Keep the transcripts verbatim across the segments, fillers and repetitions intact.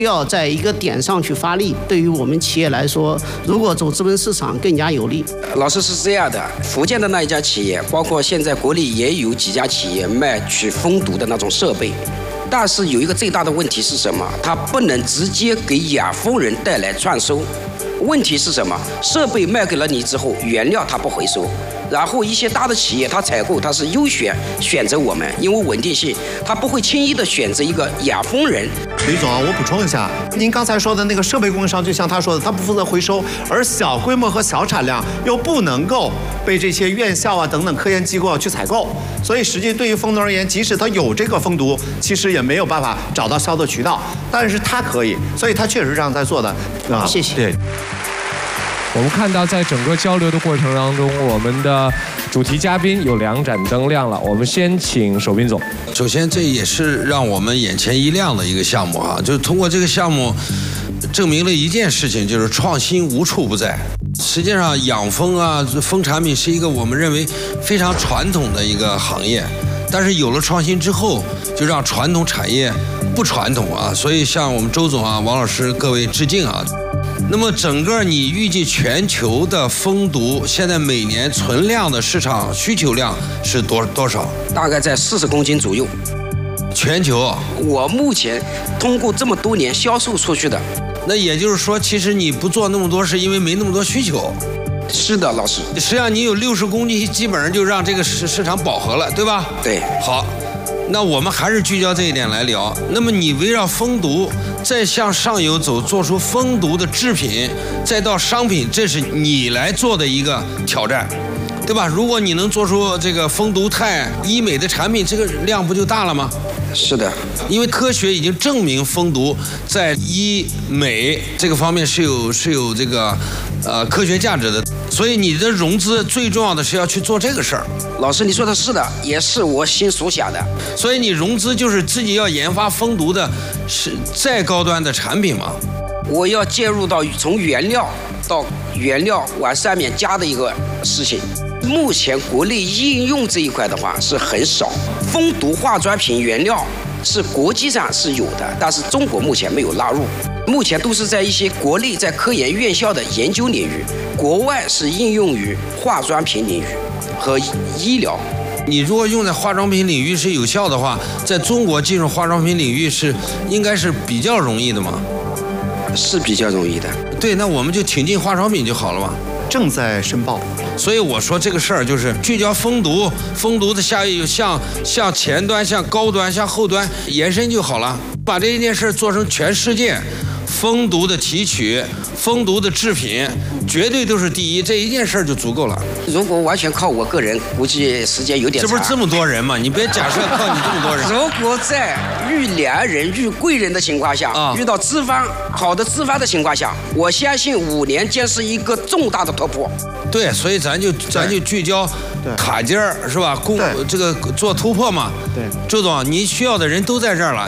要在一个点上去发力，对于我们企业来说，如果走资本市场更加有利。 老师是这样的，福建的那一家企业，包括现在国内也有几家企业卖取封毒的那种设备，但是有一个最大的问题是什么？它不能直接给养蜂人带来创收。问题是什么？设备卖给了你之后，原料它不回收。然后一些大的企业，它采购它是优选选择我们，因为稳定性，它不会轻易的选择一个养蜂人。 李总，我补充一下，您刚才说的那个设备供应商，就像他说的，他不负责回收，而小规模和小产量又不能够被这些院校啊等等科研机构去采购，所以实际对于蜂毒而言，即使他有这个蜂毒，其实也没有办法找到销的渠道，但是他可以，所以他确实是这样在做的啊。 谢谢。 对。 我们看到，在整个交流的过程当中，我们的主题嘉宾有两盏灯亮了。我们先请守斌总。 首先，这也是让我们眼前一亮的一个项目啊，就是通过这个项目，证明了一件事情，就是创新无处不在。实际上，养蜂啊，蜂产品是一个我们认为非常传统的一个行业，但是有了创新之后，就让传统产业不传统啊。所以，向我们周总啊、王老师各位致敬啊。那么整个你预计全球的蜂毒现在每年存量的市场需求量是多多少？ 大概在四十公斤左右。 全球？ 我目前通过这么多年销售出去的。 那也就是说，其实你不做那么多，是因为没那么多需求。 是的，老师。 实际上你有六十公斤，基本上就让这个市市场饱和了，对吧？ 对。 好。那我们还是聚焦这一点来聊。那么你围绕蜂毒再向上游走，做出蜂毒的制品，再到商品，这是你来做的一个挑战，对吧？如果你能做出这个蜂毒肽医美的产品，这个量不就大了吗？ 是的， 因为科学已经证明蜂毒在医美这个方面是有是有这个呃科学价值的，所以你的融资最重要的是要去做这个事儿。 老师，你说的是的，也是我心所想的。 所以你融资就是自己要研发蜂毒的是再高端的产品嘛？ 我要介入到从原料到原料往上面加的一个事情。目前国内应用这一块的话是很少，蜂毒化妆品原料是国际上是有的，但是中国目前没有纳入。目前都是在一些国内在科研院校的研究领域，国外是应用于化妆品领域和医疗。 你如果用在化妆品领域是有效的话，在中国进入化妆品领域是应该是比较容易的嘛？ 是比较容易的。 对，那我们就挺进化妆品就好了嘛。 正在申报。 所以我说这个事儿就是聚焦蜂毒，蜂毒的下游向向前端、向高端、向后端延伸就好了，把这一件事做成全世界。蜂毒的提取、蜂毒的制品，绝对都是第一，这一件事就足够了。 如果完全靠我个人，估计时间有点长。 这不是这么多人吗？你别假设靠你这么多人。 如果在遇良人、遇贵人的情况下，啊、遇到资方好的资方的情况下，我相信五年将是一个重大的突破。 对，所以咱就咱就聚焦塔尖儿是吧？攻这个做突破嘛。 对， 周总，你需要的人都在这儿了。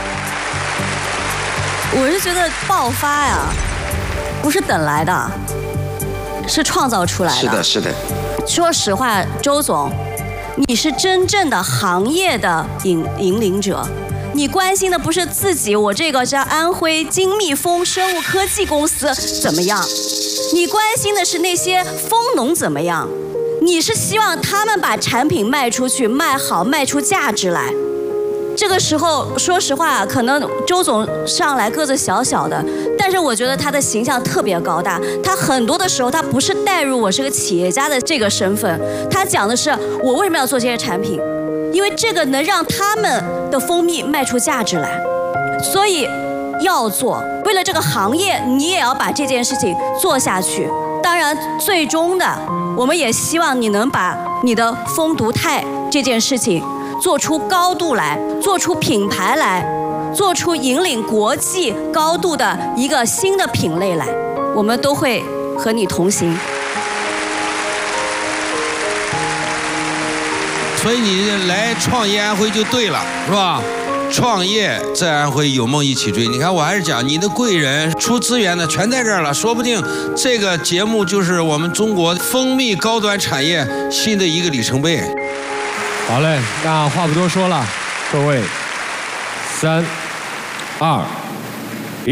我是觉得爆发呀，不是等来的，是创造出来的。 是的，是的。 说实话，周总，你是真正的行业的引引领者。你关心的不是自己，我这个叫安徽精密蜂生物科技公司怎么样，你关心的是那些蜂农怎么样。你是希望他们把产品卖出去，卖好，卖出价值来。这个时候，说实话，可能周总上来个子小小的，但是我觉得他的形象特别高大。他很多的时候，他不是带入我是个企业家的这个身份，他讲的是我为什么要做这些产品，因为这个能让他们的蜂蜜卖出价值来，所以要做。为了这个行业，你也要把这件事情做下去。当然，最终的，我们也希望你能把你的蜂毒肽这件事情做出高度来，做出品牌来，做出引领国际高度的一个新的品类来，我们都会和你同行。 所以你来创业安徽就对了，是吧？创业在安徽，有梦一起追。你看，我还是讲你的贵人出资源的全在这儿了，说不定这个节目就是我们中国蜂蜜高端产业新的一个里程碑。 好嘞，那话不多说了，各位，三、二。